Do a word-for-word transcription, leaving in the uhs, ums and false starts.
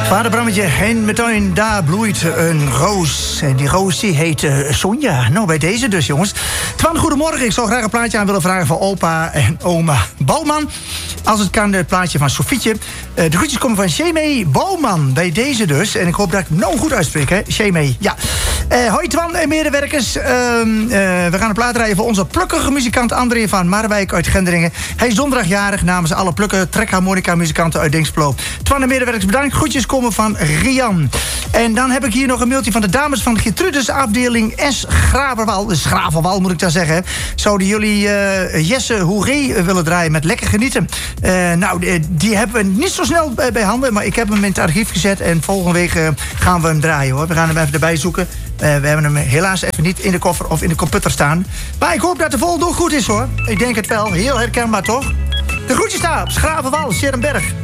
Vader Brammetje, en meteen daar bloeit een roos. En die roos die heet uh, Sonja. Nou, bij deze dus, jongens. Twan, goedemorgen. Ik zou graag een plaatje aan willen vragen voor opa en oma Bouwman. Als het kan, het plaatje van Sofietje. Uh, de groetjes komen van Shemee Bouwman. Bij deze dus. En ik hoop dat ik nou goed uitspreek, hè. Shemee, ja. Uh, hoi Twan en medewerkers. Uh, uh, we gaan een plaat rijden voor onze plukkige muzikant André van Marwijk uit Gendringen. Hij is donderdagjarig namens alle plukken trekharmonica muzikanten uit Dinksplo. Twan en medewerkers bedankt. Groetjes komen van Rian. En dan heb ik hier nog een mailtje van de dames van Gertrudis afdeling S. Graverwal. Dus Graverwal moet ik dan zeggen. Zouden jullie uh, Jesse Hoeré willen draaien met Lekker Genieten? Uh, nou, die hebben we niet zo snel bij, bij handen. Maar ik heb hem in het archief gezet. En volgende week uh, gaan we hem draaien, hoor. We gaan hem even erbij zoeken. Uh, we hebben hem helaas even niet in de koffer of in de computer staan. Maar ik hoop dat de volgende ook goed is, hoor. Ik denk het wel. Heel herkenbaar, toch? De groetjes daar op Schravenwal, Scherenberg.